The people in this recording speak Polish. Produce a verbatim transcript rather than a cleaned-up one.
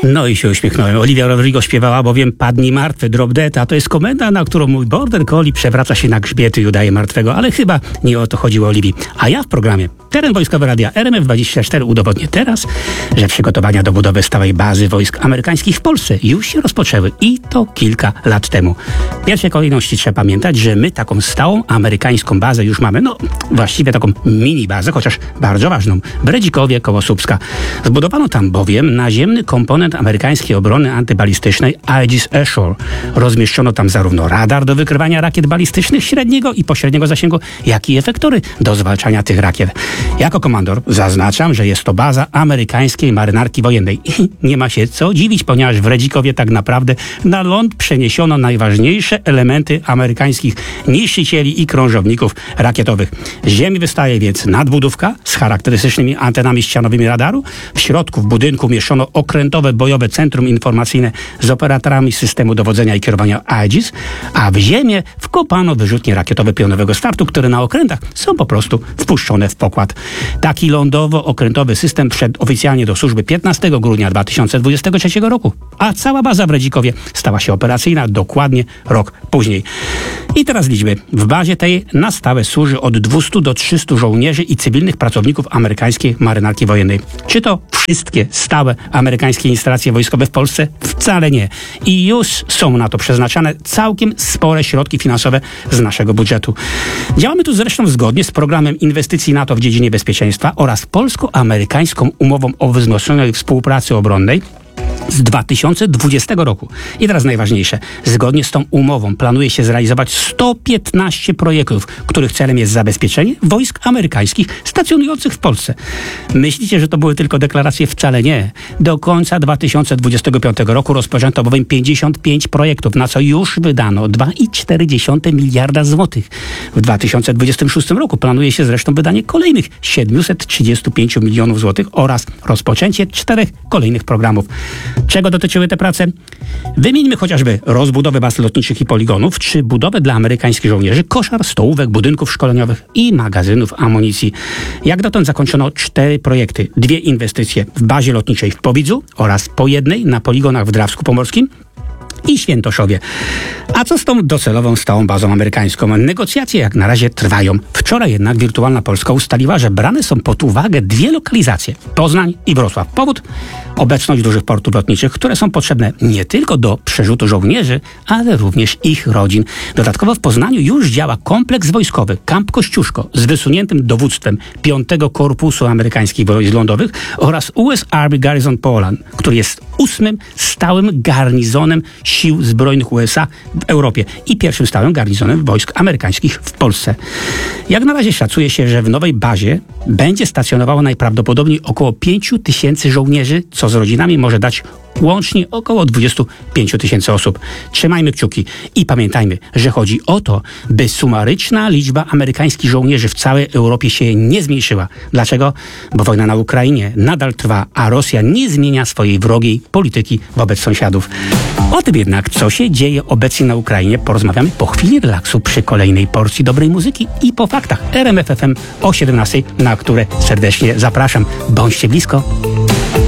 No i się uśmiechnąłem. Olivia Rodrigo śpiewała bowiem Padnij martwy, drop dead, a to jest komenda, na którą mój border collie przewraca się na grzbiety i udaje martwego, ale chyba nie o to chodziło Oliwii. A ja w programie Teren Wojskowy Radia R M F dwadzieścia cztery udowodnię teraz, że przygotowania do budowy stałej bazy wojsk amerykańskich w Polsce już się rozpoczęły i to kilka lat temu. W pierwszej kolejności trzeba pamiętać, że my taką stałą amerykańską bazę już mamy, no właściwie taką mini bazę, chociaż bardzo ważną, w Redzikowie koło Słupska. Zbudowano tam bowiem naziemny komponent amerykańskiej obrony antybalistycznej Aegis Ashore. Rozmieszczono tam zarówno radar do wykrywania rakiet balistycznych średniego i pośredniego zasięgu, jak i efektory do zwalczania tych rakiet. Jako komandor zaznaczam, że jest to baza amerykańskiej marynarki wojennej i nie ma się co dziwić, ponieważ w Redzikowie tak naprawdę na ląd przeniesiono najważniejsze elementy amerykańskich niszczycieli i krążowników rakietowych. Z ziemi wystaje więc nadbudówka z charakterystycznymi antenami ścianowymi radaru. W środku w budynku umieszczono okrętowe bojowe centrum informacyjne z operatorami systemu dowodzenia i kierowania Aegis, a w ziemię wkopano wyrzutnie rakietowe pionowego startu, które na okrętach są po prostu wpuszczone w pokład. Taki lądowo-okrętowy system wszedł oficjalnie do służby piętnastego grudnia dwa tysiące dwudziestego trzeciego roku, a cała baza w Redzikowie stała się operacyjna dokładnie rok później. I teraz liczby. W bazie tej na stałe służy od dwustu do trzystu żołnierzy i cywilnych pracowników amerykańskiej marynarki wojennej. Czy to wszystkie stałe amerykańskie instalacje wojskowe w Polsce? Wcale nie. I już są na to przeznaczane całkiem spore środki finansowe z naszego budżetu. Działamy tu zresztą zgodnie z programem inwestycji NATO w dziedzinie bezpieczeństwa oraz polsko-amerykańską umową o wzmocnionej współpracy obronnej z dwa tysiące dwudziestego roku. I teraz najważniejsze. Zgodnie z tą umową planuje się zrealizować sto piętnaście projektów, których celem jest zabezpieczenie wojsk amerykańskich stacjonujących w Polsce. Myślicie, że to były tylko deklaracje? Wcale nie. Do końca dwa tysiące dwudziestego piątego roku rozpoczęto bowiem pięćdziesiąt pięć projektów, na co już wydano dwa i cztery dziesiąte miliarda złotych. W dwa tysiące dwudziestym szóstym roku planuje się zresztą wydanie kolejnych siedmiuset trzydziestu pięciu milionów złotych oraz rozpoczęcie czterech kolejnych programów. Czego dotyczyły te prace? Wymieńmy chociażby rozbudowę baz lotniczych i poligonów, czy budowę dla amerykańskich żołnierzy koszar, stołówek, budynków szkoleniowych i magazynów amunicji. Jak dotąd zakończono cztery projekty. Dwie inwestycje w bazie lotniczej w Powidzu oraz po jednej na poligonach w Drawsku Pomorskim i Świętoszowie. A co z tą docelową stałą bazą amerykańską? Negocjacje jak na razie trwają. Wczoraj jednak Wirtualna Polska ustaliła, że brane są pod uwagę dwie lokalizacje. Poznań i Wrocław. Powód? Obecność dużych portów lotniczych, które są potrzebne nie tylko do przerzutu żołnierzy, ale również ich rodzin. Dodatkowo w Poznaniu już działa kompleks wojskowy Camp Kościuszko z wysuniętym dowództwem piątego Korpusu Amerykańskich Wojsk Lądowych oraz U S Army Garrison Poland, który jest ósmym stałym garnizonem sił zbrojnych U S A w Europie i pierwszym stałym garnizonem wojsk amerykańskich w Polsce. Jak na razie szacuje się, że w nowej bazie będzie stacjonowało najprawdopodobniej około pięciu tysięcy żołnierzy, co z rodzinami może dać łącznie około dwudziestu pięciu tysięcy osób. Trzymajmy kciuki i pamiętajmy, że chodzi o to, by sumaryczna liczba amerykańskich żołnierzy w całej Europie się nie zmniejszyła. Dlaczego? Bo wojna na Ukrainie nadal trwa, a Rosja nie zmienia swojej wrogiej polityki wobec sąsiadów. O tym jednak, co się dzieje obecnie na Ukrainie, porozmawiamy po chwili relaksu przy kolejnej porcji dobrej muzyki i po faktach R M F F M o siedemnastej, na które serdecznie zapraszam. Bądźcie blisko.